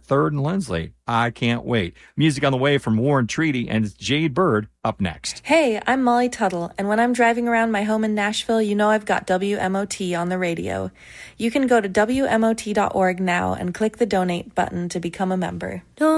at 3rd and Lindsley. I can't wait. Music on the way from Warren Treaty, and it's Jade Bird up next. Hey, I'm Molly Tuttle, and when I'm driving around my home in Nashville, you know I've got WMOT on the radio. You can go to WMOT.org now and click the donate button to become a member.